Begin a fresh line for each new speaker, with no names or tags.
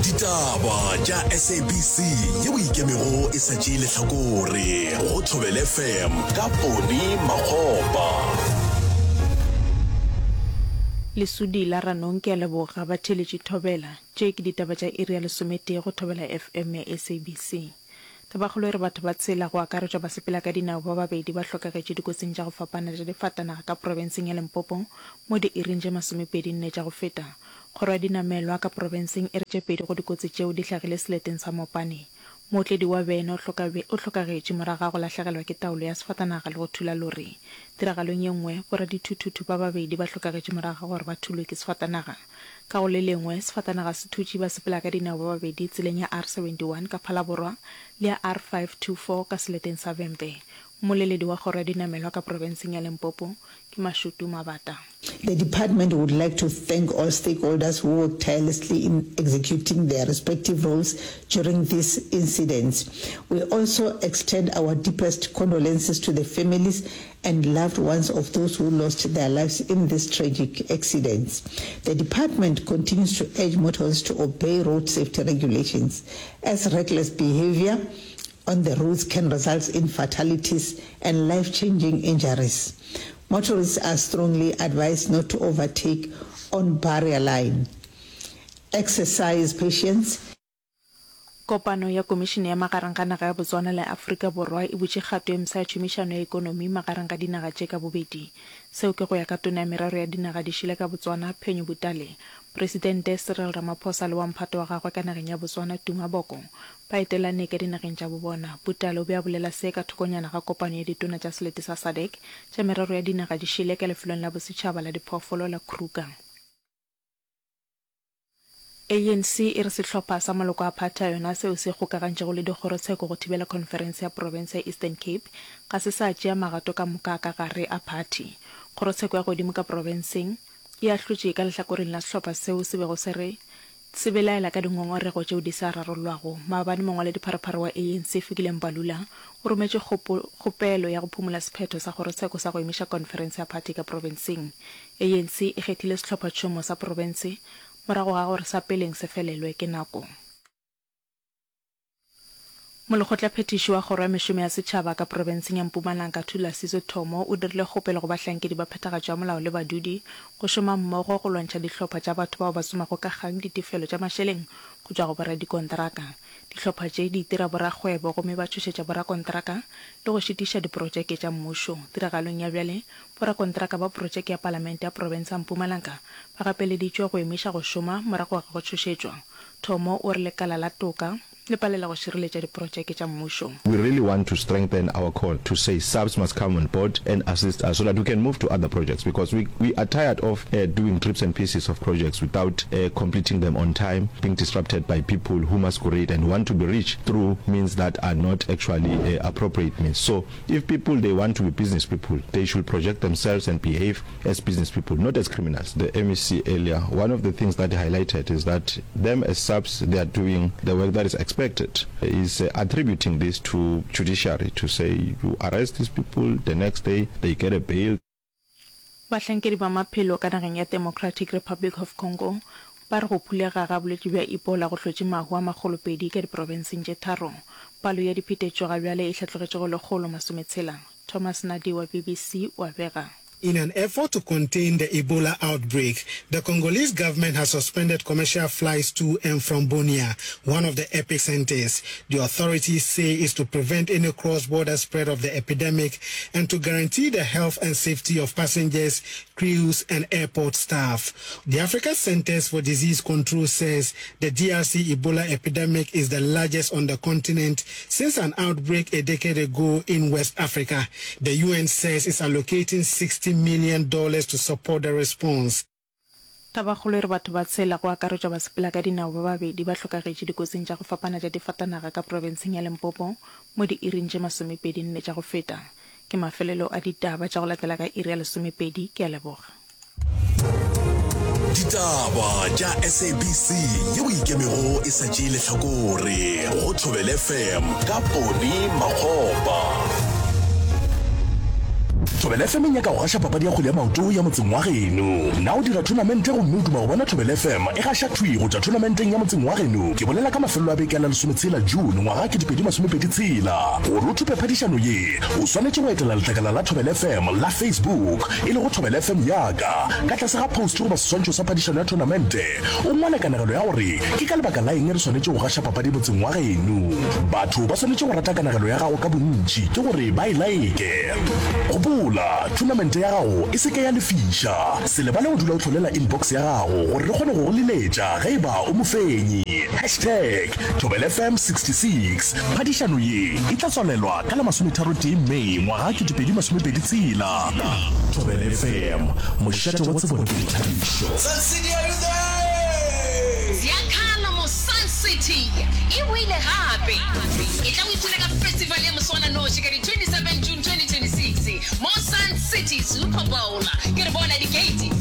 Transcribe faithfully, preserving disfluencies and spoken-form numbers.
Ditaba tša S A B C yeo ikemego e sa tšeele hlakore go Thobela F M ka Poni Makgopa.
Lesudi la ranong ke a leboga ba theletše Thobela tše ke ditaba tša iri ya lesomete go Thobela F M ya S A B C. Tabagolo re batho ba tshela go akaretša ba sepela ka dinao ba babedi ba hlokagetše dikotsing tša go fapana tša difatanaga ka provinseng ya Limpopo mo di iring tše masomepedi nne tša go feta. Kgoro ya dinamelwa ka provinseng e re tše pedi go dikotsi tšeo di hlagile seleteng sa Mopane. Mootledi wa bene o hlokagetše moraga go lahlegelwa ke taolo ya sefatanaga le go thula lori. Tiragalong ye nngwe boradithuthutu ba babedi ba hlokagetše moraga gore ba thulwe ke sefatanaga. Ka go le lengwe sefatanaga se thutše ba sepela ka dinao ba babedi tseleng ya R seventy-one ka Phalaborwa le ya R five twenty-four ka seleteng sa Vembe. Moleledi wa kgoro ya dinamelwa ka provinseng ya Limpopo ke Mashutu Mabata.
The department would like to thank all stakeholders who worked tirelessly in executing their respective roles during these incidents. We also extend our deepest condolences to the families and loved ones of those who lost their lives in these tragic accidents. The department continues to urge motorists to obey road safety regulations, as reckless behavior on the roads can result in fatalities and life-changing injuries. Motorists are strongly advised not to overtake on barrier line. Exercise patience.
Kopano ya Komishene ya Magareng ga Naga ya Botswana le Afrika Borwa e butše kgato e msa ya tšhomišano ya ikonomi magareng ga dinaga tše ka bobedi. Seo ke go ya ka tona ya merero ya dinaga di šile ka Botswana Phenyo Butale. Presidente Cyril Ramaphosa le wa mphato wa gagwe ka nageng ya Botswana Tuma Boko ba etelane ka dinageng tša bobona. Butale o be a bolela se ka thokonyana ga kopano ya ditona tša selete sa S A D C tša merero ya dinaga di šile ka lefelong la bosetšhaba la diphoofolo la Kruger. A N C e re sehlopha sa maloko a phata yona seo se gokagantše go le dikgorotsheko go thibela conference ya province ya Eastern Cape ga se sa tšea magato ka moka ka gare a party. Kgorotsheko ya godimo ka provinseng e ahlotše ka lehlakoreng la sehlopha seo se bego se re se belaela ka dingongorego tšeo di sa rarollwago. Maabane mongwe le dipharephare wa A N C Fikileng Mbalula o rometše kgopelo ya go phumula sephetho sa kgorotsheko sa go emiša conference ya party ka provinseng. A N C e kgethile sehlopha tšhomo sa province morago ga gore sa peleng se felelwe ke nako. Molekgotla phetiši wa kgoro ya mešomo ya setšhaba ka provinseng ya Mpumalanga Thula Siso Thomo o dirile kgopelo go bahlankedi ba phethagatšo ya molao le badudi go šoma mmogo go lwantšha dihlopha tša batho bao ba somago ka kgang ditefelo tša mašeleng go tšwa go boradikonteraka. Dihlopha tše di itira borakgwebo gomme ba tšhošetša borakonteraka le go šitiša diprojeke tša mmušo. Tiragalong ya bjale borakonteraka ba projeke ya palamente ya province ya Mpumalanga ba gapeleditšwe go emiša go šoma morago ga go tšhošetšwa. Thomo o re lekala la toka
We really want to strengthen our call to say subs must come on board and assist us so that we can move to other projects, because we, we are tired of uh, doing trips and pieces of projects without uh, completing them on time, being disrupted by people who masquerade and want to be rich through means that are not actually uh, appropriate means. So if people, they want to be business people, they should project themselves and behave as business people, not as criminals. The M E C earlier, one of the things that they highlighted is that them as subs, they are doing the work that is expected. Expected is uh, attributing this to judiciary to say you arrest these people, the next day they get a bail.
Bahlankedi ba maphelo ka nageng ya Democratic Republic of Congo ba re go phulega ga bolwetse bja Ebola go hlotše mahu a magolopedi ka diprovinseng tše tharo. Palo ya diphetetšo ga bjale e hlatlhogetše go lekgolo masometshela. Thomas Nadi wa B B C wa bega.
In an effort to contain the Ebola outbreak, the Congolese government has suspended commercial flights to and from Bunia, one of the epicenters. The authorities say is to prevent any cross-border spread of the epidemic and to guarantee the health and safety of passengers, crews, and airport staff. The Africa Centers for Disease Control says the D R C Ebola epidemic is the largest on the continent since an outbreak a decade ago in West Africa. The U N says it's allocating sixty million dollars to support the response.
Tabagolo re batho ba tshela go akaretša ba sepela ka dinao ba babedi ba hlokagetše dikotsing tša go fapana tša difatanaga ka provinseng ya Limpopo mo di iring tše masomepedi nne tša go feta. Ke mafelelo a ditaba tša go latela ka iri ya lesomepedi. Ke a leboga.
Ditaba tša S A B C yeo ikemego e sa tšeele hlakore go Thobela F M ka Poni Makgopa. Thobela F M nyaka go gasha papadi ya go le maoto ya motseng wa geno. Nna o dira tournament go mme duma go bona Thobela F M e gasha thwi go tla tournamenteng ya motseng wa geno. Ke bolela ka mafelo a beke la lesometsela June ngwaga ke dipedi masomepedi tshela. Go rutupe phadišano ye o swanetse go etela letlakala la Thobela F M la Facebook e le go Thobela F M yaka ka tlase ga post go ba swantšho sa phadišano ya tournament. O ngwana kanagelo ya gore ke ka lebaka la eng re swanetse go gasha papadi motseng wa geno. Batho ba swanetse go rata kanagelo ya gago ka bontši ke gore ba e like. Gopola tournament ya gago e seke ya lefisha. Se lebale go dula o tlholela inbox ya gago gore re kgone go go leletša ge eba o mofenyi. hashtag Thobela F M sixty-six. Phadišano ye e tla tswalelwa ka la masometharo tee Mei ngwaga ke dipedi masomepedi tshela. Thobela F M mošate wa tsebo ke dithabišo.
Sun City, are you there?
Ziakhala mo Sun City. Iwile gape. E tla o ipule ka festival ya Moswana Noshi ka di twenty-seven June twenty twenty-six. Mo Sun City Super Bowl. Ke re bona di gate